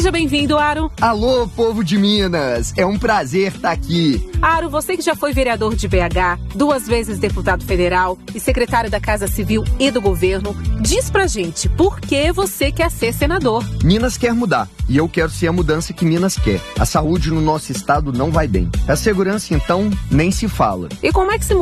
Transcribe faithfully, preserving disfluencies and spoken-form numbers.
Seja bem-vindo, Aro. Alô, povo de Minas. É um prazer estar aqui. Aro, você que já foi vereador de B H, duas vezes deputado federal e secretário da Casa Civil e do governo, diz pra gente por que você quer ser senador. Minas quer mudar e eu quero ser a mudança que Minas quer. A saúde no nosso estado não vai bem. A segurança, então, nem se fala. E como é que se